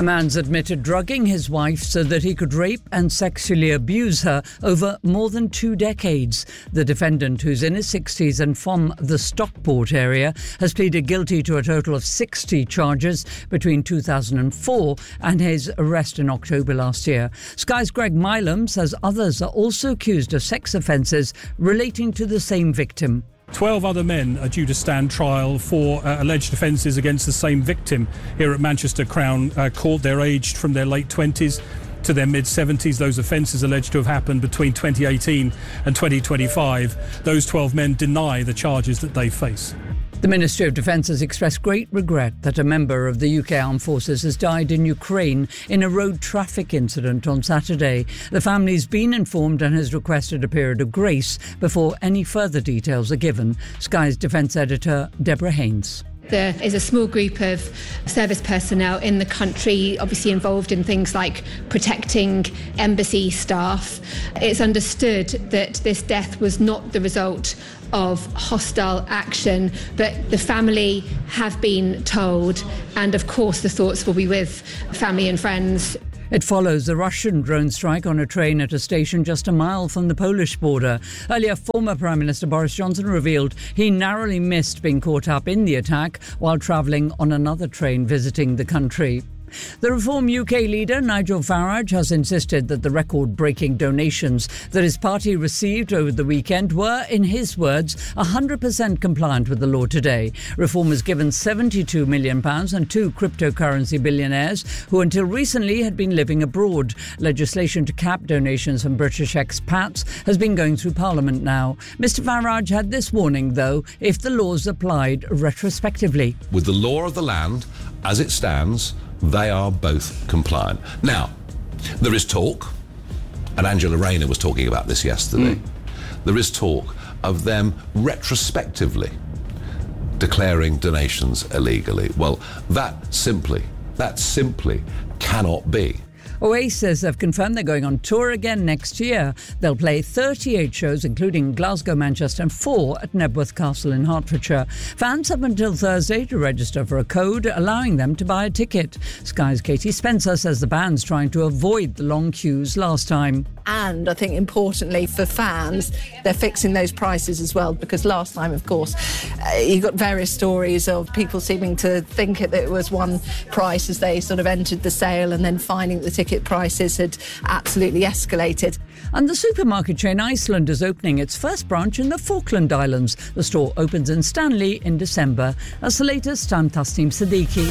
A man's admitted drugging his wife so that he could rape and sexually abuse her over more than 2 decades. The defendant, who's in his 60s and from the Stockport area, has pleaded guilty to a total of 60 charges between 2004 and his arrest in October last year. Sky's Greg Milam says others are also accused of sex offences relating to the same victim. 12 other men are due to stand trial for alleged offences against the same victim here at Manchester Crown Court. They're aged from their late 20s to their mid-70s. Those offences alleged to have happened between 2018 and 2025. Those 12 men deny the charges that they face. The Ministry of Defence has expressed great regret that a member of the UK Armed Forces has died in Ukraine in a road traffic incident on Saturday. The family's been informed and has requested a period of grace before any further details are given. Sky's Defence editor Deborah Haynes. There is a small group of service personnel in the country, obviously involved in things like protecting embassy staff. It's understood that this death was not the result of hostile action, but the family have been told, and of course the thoughts will be with family and friends. It follows the Russian drone strike on a train at a station just a mile from the Polish border. Earlier, former Prime Minister Boris Johnson revealed he narrowly missed being caught up in the attack while travelling on another train visiting the country. The Reform UK leader Nigel Farage has insisted that the record-breaking donations that his party received over the weekend were, in his words, 100% compliant with the law today. Reform has given £72 million and 2 cryptocurrency billionaires who until recently had been living abroad. Legislation to cap donations from British expats has been going through Parliament now. Mr Farage had this warning, though, if the laws applied retrospectively. With the law of the land as it stands, they are both compliant. Now, there is talk, and Angela Rayner was talking about this yesterday, there is talk of them retrospectively declaring donations illegally. Well, that simply cannot be. Oasis have confirmed they're going on tour again next year. They'll play 38 shows, including Glasgow, Manchester and 4 at Nebworth Castle in Hertfordshire. Fans have until Thursday to register for a code allowing them to buy a ticket. Sky's Katie Spencer says the band's trying to avoid the long queues last time. And I think importantly for fans, they're fixing those prices as well, because last time, of course, you got various stories of people seeming to think that it was one price as they sort of entered the sale and then finding the ticket prices had absolutely escalated. And the supermarket chain Iceland is opening its first branch in the Falkland Islands. The store opens in Stanley in December. That's the latest. I'm Tasneem Siddiqui.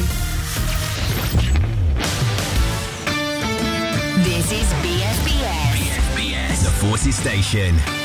This is BSBS, the Forces Station.